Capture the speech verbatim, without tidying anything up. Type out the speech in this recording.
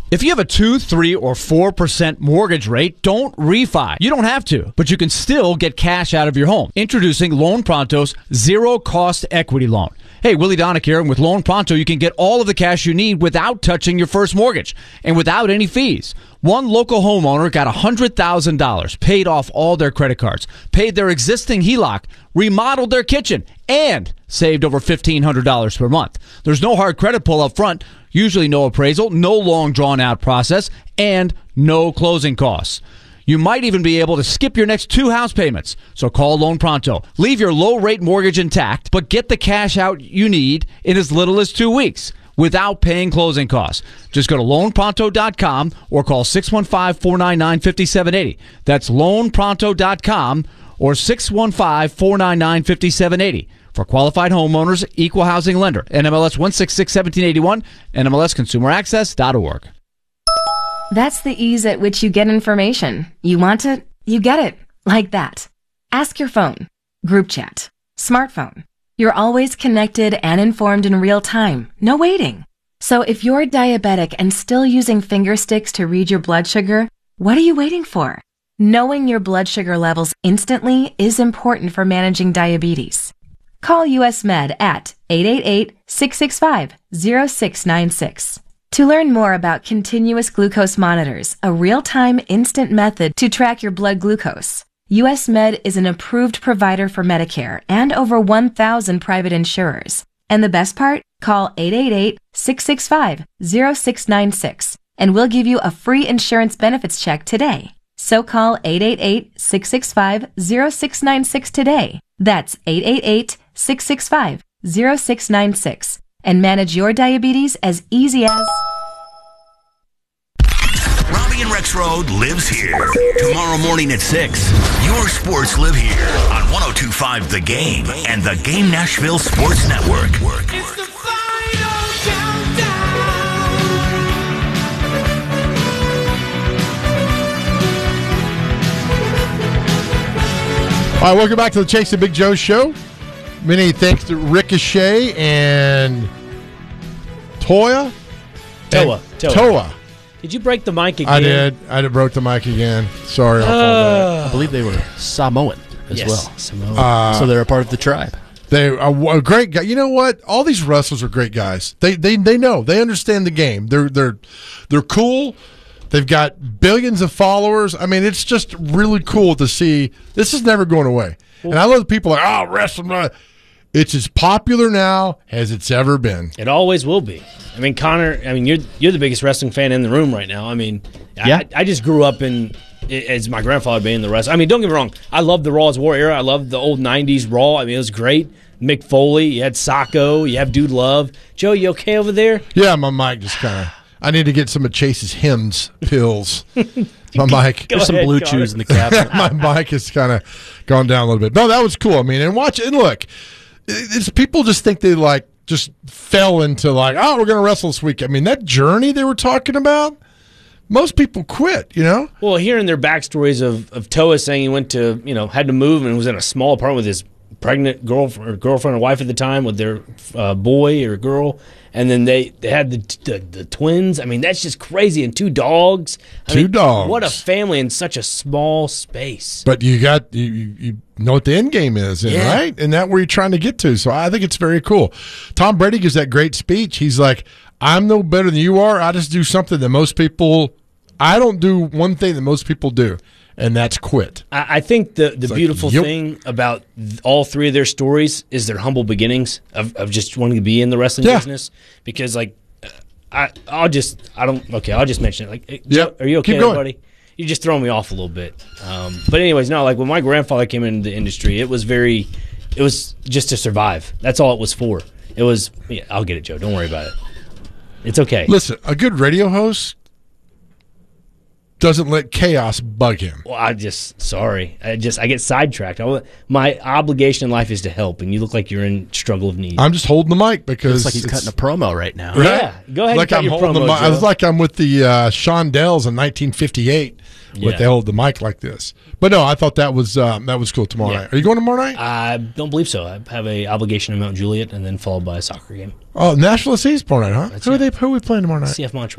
If you have a two, three, or four percent mortgage rate, don't refi. You don't have to, but you can still get cash out of your home. Introducing Loan Pronto's zero-cost equity loan. Hey, Willie Donick here, and with Loan Pronto, you can get all of the cash you need without touching your first mortgage and without any fees. One local homeowner got one hundred thousand dollars, paid off all their credit cards, paid their existing H E L O C, remodeled their kitchen, and saved over fifteen hundred dollars per month. There's no hard credit pull up front, usually no appraisal, no long drawn-out process, and no closing costs. You might even be able to skip your next two house payments. So call Loan Pronto. Leave your low-rate mortgage intact, but get the cash out you need in as little as two weeks without paying closing costs. Just go to loan pronto dot com or call six one five, four nine nine, five seven eight zero. That's loan pronto dot com or six one five, four nine nine, five seven eight zero. For qualified homeowners, equal housing lender. N M L S one six six, one seven eight one, N M L S consumer access dot org. That's the ease at which you get information. You want it, you get it. Like that. Ask your phone. Group chat. Smartphone. You're always connected and informed in real time. No waiting. So if you're diabetic and still using finger sticks to read your blood sugar, what are you waiting for? Knowing your blood sugar levels instantly is important for managing diabetes. Call U S Med at eight eight eight, six six five, zero six nine six. To learn more about continuous glucose monitors, a real-time instant method to track your blood glucose, U S Med is an approved provider for Medicare and over one thousand private insurers. And the best part? Call eight eight eight, six six five, zero six nine six and we'll give you a free insurance benefits check today. So call eight eight eight, six six five, zero six nine six today. That's eight eight eight, six six five, zero six nine six. And manage your diabetes as easy as... Robbie and Rex Road lives here. Tomorrow morning at six, your sports live here on one oh two point five The Game and the Game Nashville Sports Network. It's the final countdown. All right, welcome back to the Chase and Big Joe Show. Many thanks to Ricochet and Toya. Toa. And Toa. Toa. Did you break the mic again? I did. I did broke the mic again. Sorry. I'll fall Uh, I believe they were Samoan as yes, well. Samoan. Uh, so they're a part of the tribe. They are a great guy. You know what? All these wrestlers are great guys. They they they know. They understand the game. They're they're they're cool. They've got billions of followers. I mean, it's just really cool to see. This is never going away. And I love the people like, oh, wrestling. It's as popular now as it's ever been. It always will be. I mean, Connor, I mean, you're you're the biggest wrestling fan in the room right now. I mean, Yeah. I, I just grew up in, as my grandfather being the wrestler. I mean, don't get me wrong. I love the Raw as War era. I love the old nineties Raw. I mean, it was great. Mick Foley, you had Sacco, you have Dude Love. Joe, you okay over there? Yeah, my mic just kind of. I need to get some of Chase's Hims pills. My mic. Go There's some ahead, blue Connor. chews in the cabinet. My mic has kind of gone down a little bit. No, that was cool. I mean, and watch and look. It's people just think they like just fell into like, oh, we're going to wrestle this week. I mean, that journey they were talking about, most people quit, you know? Well, hearing their backstories of, of Toa saying he went to, you know, had to move and was in a small apartment with his pregnant girlfriend or girlfriend or wife at the time with their uh, boy or girl, and then they, they had the, the the twins. I mean, that's just crazy. And two dogs. I Two mean, dogs. What a family in such a small space. But you got you, you you know what the end game is, Yeah. right? And that where you're trying to get to. So I think it's very cool. Tom Brady gives that great speech. He's like, I'm no better than you are. I just do something that most people. I don't do one thing that most people do, and that's quit. I, I think the, the like, beautiful yep. thing about th- all three of their stories is their humble beginnings of, of just wanting to be in the wrestling Yeah. business. Because, like, uh, I, I'll just, I don't, okay, I'll just mention it. Like, uh, Joe, Yep. are you okay, Keep going. everybody? You're just throwing me off a little bit. Um, but, anyways, no, like, when my grandfather came into the industry, it was very, it was just to survive. That's all it was for. It was, yeah, I'll get it, Joe. Don't worry about it. It's okay. Listen, a good radio host doesn't let chaos bug him. Well, I just sorry. I just I get sidetracked. I, my obligation in life is to help, and you look like you're in struggle of need. I'm just holding the mic because Looks like he's it's- cutting a promo right now. Right? Yeah, go ahead and Like cut I'm your holding the promo, mic. I was Joe. like I'm with the uh, Shondells in nineteen fifty-eight. With Yeah. they hold the mic like this. But no, I thought that was um, that was cool tomorrow Yeah. night. Are you going tomorrow night? I don't believe so. I have a obligation in Mount Juliet, and then followed by a soccer game. Oh, Nashville Seas tomorrow night, huh? That's Who are it. they? Who are we playing tomorrow night? C F Montreal.